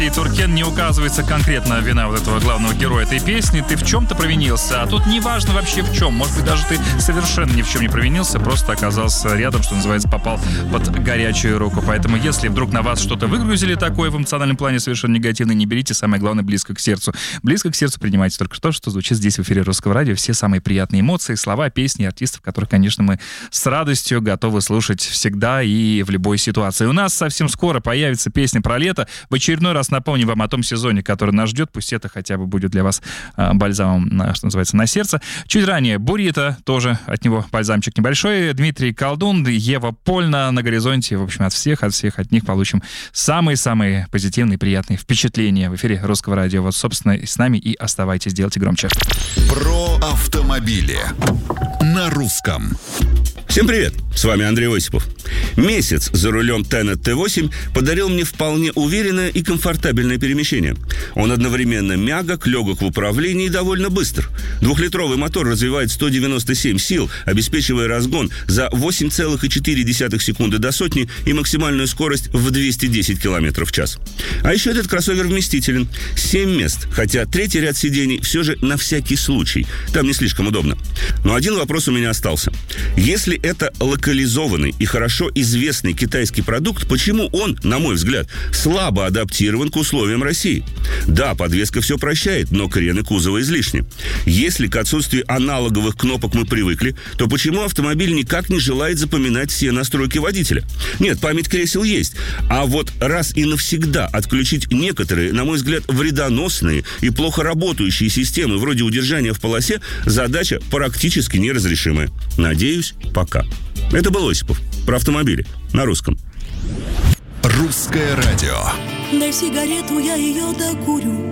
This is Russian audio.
И Туркен не указывается конкретно вина вот этого главного героя этой песни. Ты в чем-то провинился, а тут не важно вообще в чем. Может быть, даже ты совершенно ни в чем не провинился, просто оказался рядом, что называется, попал под горячую руку. Поэтому, если вдруг на вас что-то выгрузили такое в эмоциональном плане совершенно негативное, не берите, самое главное, близко к сердцу. Близко к сердцу принимайте только то, что звучит здесь в эфире Русского радио. Все самые приятные эмоции, слова, песни, артистов, которых, конечно, мы с радостью готовы слушать всегда и в любой ситуации. У нас совсем скоро появится песня про лето. В очередной раз напомню вам о том сезоне, который нас ждет. Пусть это хотя бы будет для вас бальзамом, что называется, на сердце. Чуть ранее Бурито, тоже от него бальзамчик небольшой. Дмитрий Колдун, Ева Польна на горизонте. В общем, от всех от них получим самые-самые позитивные, приятные впечатления в эфире Русского радио. Вот, собственно, с нами и оставайтесь. Делайте громче. Про автомобили на русском. Всем привет! С вами Андрей Осипов. Месяц за рулем Tenet T8 подарил мне вполне уверенное и комфортабельное перемещение. Он одновременно мягок, легок в управлении и довольно быстр. 2-литровый мотор развивает 197 сил, обеспечивая разгон за 8,4 секунды до сотни и максимальную скорость в 210 км в час. А еще этот кроссовер вместителен. 7 мест, хотя третий ряд сидений все же на всякий случай. Там не слишком удобно. Но один вопрос у меня остался. Если это локализованный и хорошо известный китайский продукт, почему он, на мой взгляд, слабо адаптирован к условиям России? Да, подвеска все прощает, но крены кузова излишни. Если к отсутствию аналоговых кнопок мы привыкли, то почему автомобиль никак не желает запоминать все настройки водителя? Нет, память кресел есть. А вот раз и навсегда отключить некоторые, на мой взгляд, вредоносные и плохо работающие системы вроде удержания в полосе, задача практически неразрешимая. Надеюсь, пока. Это был Осипов. Про автомобили. На русском. Русское радио. Дай сигарету, я ее докурю.